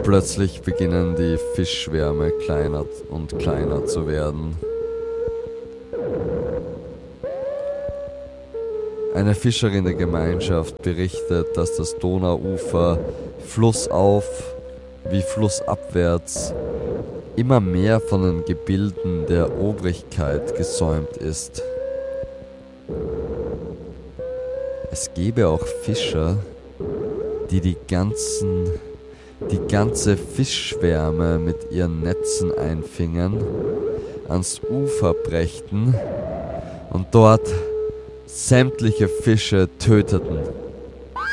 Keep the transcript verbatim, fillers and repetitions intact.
Plötzlich beginnen die Fischschwärme kleiner und kleiner zu werden. Eine Fischerinnengemeinschaft berichtet, dass das Donauufer flussauf wie flussabwärts immer mehr von den Gebilden der Obrigkeit gesäumt ist. Es gäbe auch Fischer, die die ganzen, die ganze Fischschwärme mit ihren Netzen einfingen, ans Ufer brächten und dort sämtliche Fische töteten.